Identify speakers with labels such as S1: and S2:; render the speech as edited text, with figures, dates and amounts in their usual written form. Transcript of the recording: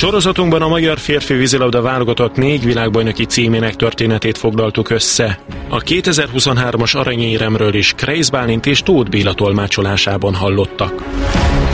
S1: Sorozatunkban a magyar férfi vízilabda válogatott 4 világbajnoki címének történetét foglaltuk össze. A 2023-as aranyéremről is Kreisz Bálint és Tóth Béla tolmácsolásában hallottak.